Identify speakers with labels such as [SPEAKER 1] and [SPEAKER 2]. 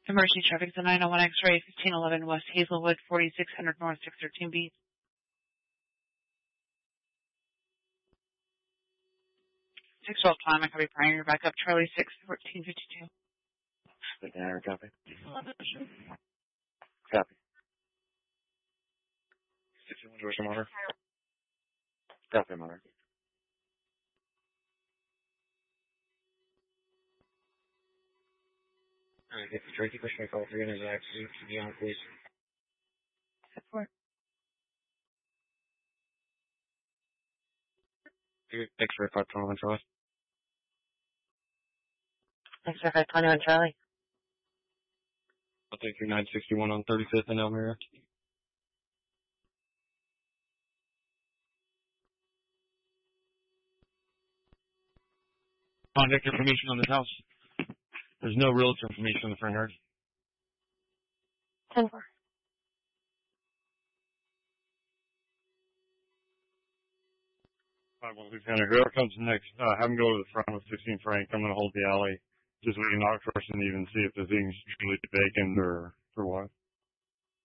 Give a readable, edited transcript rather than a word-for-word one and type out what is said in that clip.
[SPEAKER 1] Emergency traffic is a 901 X-ray, 1511 West Hazelwood, 4600 North, 613B. 612 time, I copy primary backup, Charlie 6, 1452.
[SPEAKER 2] Good hour, copy. Copy. 61 Georgia Monitor. Copy, Monitor. Alright, get the Tracy, push my call 3 in his axis to be on, please.
[SPEAKER 1] Support.
[SPEAKER 2] X-ray 521 Charlie.
[SPEAKER 3] X-ray 521 Charlie.
[SPEAKER 2] I'll take your 961 on 35th and Elmira. Contact information on this house. There's no realtor information on the front yard.
[SPEAKER 3] 10-4.
[SPEAKER 2] Alright, well, Lieutenant, whoever comes next, have him go to the front with 16 Frank. I'm going to hold the alley just so we can knock first and even see if the thing's truly vacant or what.